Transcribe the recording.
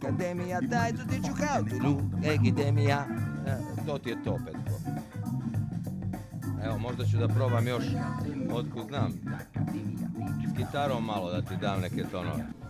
akademija, daj to teach you how to do, epidemija. To ti je to, Petko. Evo, možda ću da probam još, otkud znam, s gitarom malo da ti dam neke tonove.